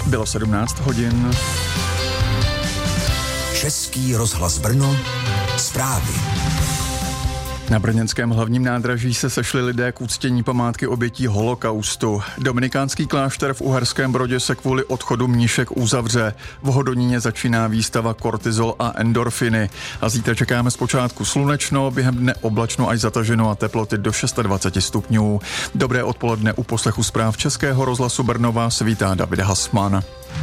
Bylo 17 hodin. Český rozhlas Brno, zprávy. Na brněnském hlavním nádraží se sešli lidé k uctění památky obětí holokaustu. Dominikánský klášter v Uherském Brodě se kvůli odchodu mnišek uzavře. V Hodoníně začíná výstava Kortizol a endorfiny. A zítra čekáme zpočátku slunečno, během dne oblačno až zataženo a teploty do 26 stupňů. Dobré odpoledne u poslechu zpráv Českého rozhlasu Brno vás vítá David Hasman.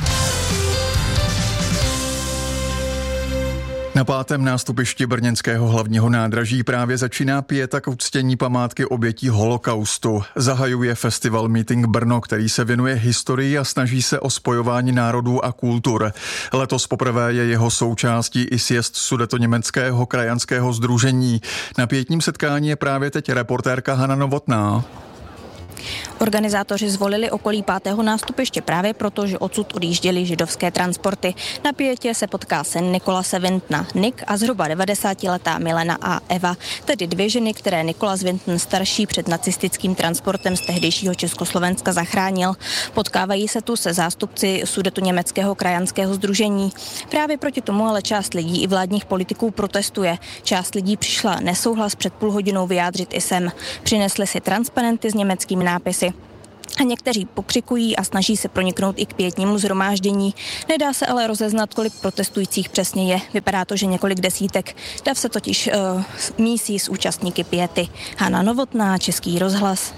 Na 5. nástupišti brněnského hlavního nádraží právě začíná pieta k uctění památky obětí holokaustu. Zahajuje festival Meeting Brno, který se věnuje historii a snaží se o spojování národů a kultur. Letos poprvé je jeho součástí i sjezd Sudetoněmeckého krajanského sdružení. Na pietním setkání je právě teď reportérka Hana Novotná. Organizátoři zvolili okolí 5. nástupiště právě proto, že odsud odjížděly židovské transporty. Na pietě se potká syn Nikolase Wintna, Nick, a zhruba 90letá Milena a Eva, tedy dvě ženy, které Nikolas Wintn starší před nacistickým transportem z tehdejšího Československa zachránil. Potkávají se tu se zástupci Sudetoněmeckého krajanského sdružení. Právě proti tomu ale část lidí i vládních politiků protestuje. Část lidí přišla nesouhlas před půl hodinou vyjádřit i sem. Přinesli si transparenty s německými nápisy. A někteří pokřikují a snaží se proniknout i k pietnímu shromáždění. Nedá se ale rozeznat, kolik protestujících přesně je. Vypadá to, že několik desítek. Dav se totiž mísí s účastníky piety. Hana Novotná, Český rozhlas.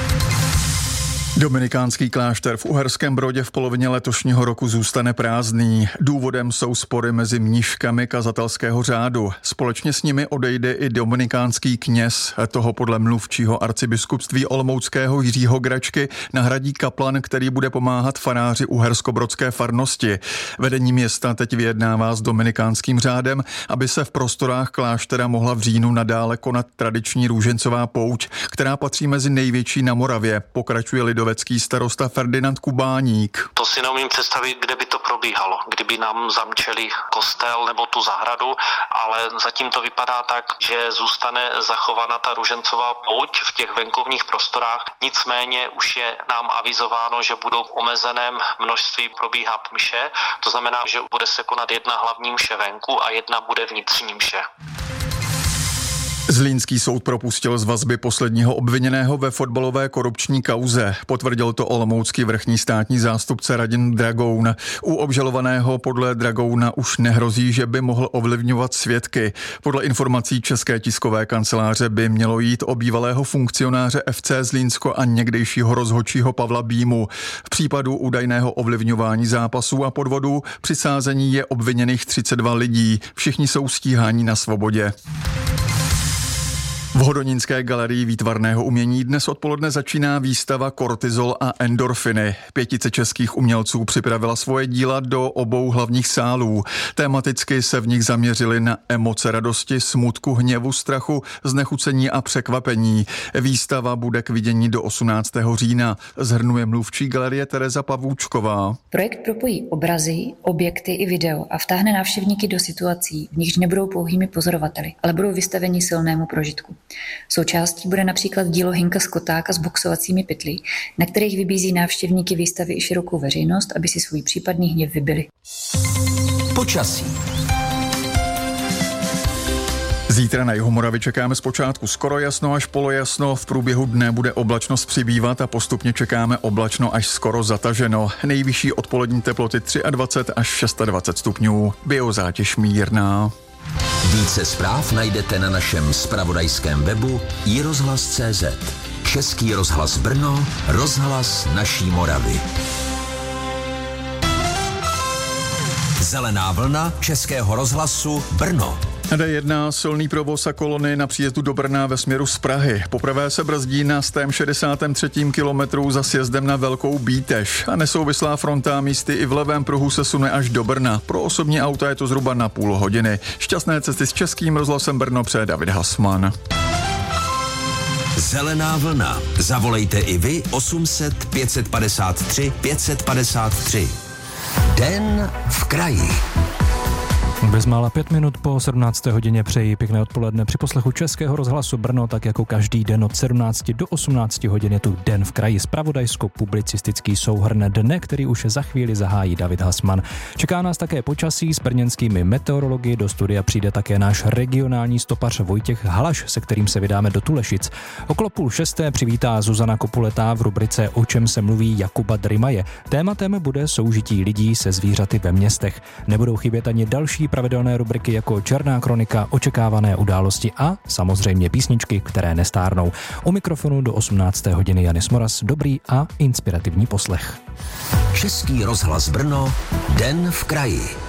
Dominikánský klášter v Uherském Brodě v polovině letošního roku zůstane prázdný. Důvodem jsou spory mezi mniškami kazatelského řádu. Společně s nimi odejde i dominikánský kněz. Toho podle mluvčího arcibiskupství olomouckého Jiřího Gračky nahradí kaplan, který bude pomáhat faráři uherskobrodské farnosti. Vedení města teď vyjednává s dominikánským řádem, aby se v prostorách kláštera mohla v říjnu nadále konat tradiční růžencová pouť, která patří mezi největší na Moravě, pokračuje lidovecký starosta Ferdinand Kubáník. To si neumím představit, kde by to probíhalo, kdyby nám zamčeli kostel nebo tu zahradu, ale zatím to vypadá tak, že zůstane zachována ta růžencová pouť v těch venkovních prostorách. Nicméně už je nám avizováno, že budou v omezeném množství probíhat mše, to znamená, že bude se konat jedna hlavní mše venku a jedna bude vnitřní mše. Zlínský soud propustil z vazby posledního obviněného ve fotbalové korupční kauze. Potvrdil to olomoucký vrchní státní zástupce Radim Dragoun. U obžalovaného podle Dragouna už nehrozí, že by mohl ovlivňovat svědky. Podle informací České tiskové kanceláře by mělo jít o bývalého funkcionáře FC Zlínsko a někdejšího rozhodčího Pavla Bímu. V případu údajného ovlivňování zápasů a podvodů při sázení je obviněných 32 lidí. Všichni jsou stíháni na svobodě. V Hodonínské galerii výtvarného umění dnes odpoledne začíná výstava Kortizol a endorfiny. 5 českých umělců připravila svoje díla do obou hlavních sálů. Tematicky se v nich zaměřili na emoce radosti, smutku, hněvu, strachu, znechucení a překvapení. Výstava bude k vidění do 18. října, shrnuje mluvčí galerie Tereza Pavůčková. Projekt propojí obrazy, objekty i video a vtáhne návštěvníky do situací, v nichž nebudou pouhými pozorovateli, ale budou vystaveni silnému prožitku. Součástí bude například dílo Hinka Skotáka s boxovacími pytly, na kterých vybízí návštěvníky výstavy i širokou veřejnost, aby si svůj případný hněv vybili. Počasí. Zítra na jihu Moravy čekáme zpočátku skoro jasno až polojasno, v průběhu dne bude oblačnost přibývat a postupně čekáme oblačno až skoro zataženo. Nejvyšší odpolední teploty 23 až 26 stupňů, biozátěž mírná. Více zpráv najdete na našem zpravodajském webu iRozhlas.cz. Český rozhlas Brno, rozhlas naší Moravy. Zelená vlna Českého rozhlasu Brno. D1 silný provoz a kolony na příjezdu do Brna ve směru z Prahy. Poprvé se brzdí na 163. kilometru za sjezdem na Velkou Bíteš a nesouvislá fronta místy i v levém pruhu se sune až do Brna. Pro osobní auta je to zhruba na půl hodiny. Šťastné cesty s Českým rozhlasem Brno přeje David Hasman. Zelená vlna. Zavolejte i vy 800 553 553. Den v kraji. Bezmála 5 minut po 17. hodině přeji pěkné odpoledne při poslechu Českého rozhlasu Brno, tak jako každý den od 17 do 18 hodin je tu Den v kraji, zpravodajsko-publicistický souhrn dne, který už za chvíli zahájí David Hasman. Čeká nás také počasí s brněnskými meteorology, do studia přijde také náš regionální stopař Vojtěch Halaš, se kterým se vydáme do Tulešic. Okolo 5:30 přivítá Zuzana Kopuletá v rubrice O čem se mluví Jakuba Drymaje. Tématem bude soužití lidí se zvířaty ve městech. Nebudou chybět ani další pravidelné rubriky jako Černá kronika, očekávané události a samozřejmě písničky, které nestárnou. U mikrofonu do 18. hodiny Janis Moras. Dobrý a inspirativní poslech. Český rozhlas Brno, Den v kraji.